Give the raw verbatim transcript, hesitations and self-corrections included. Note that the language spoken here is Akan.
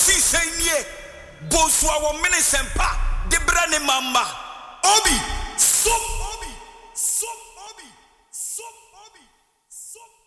si senye bosua wo mene sempa de brane mama obi so obi so obi so obi so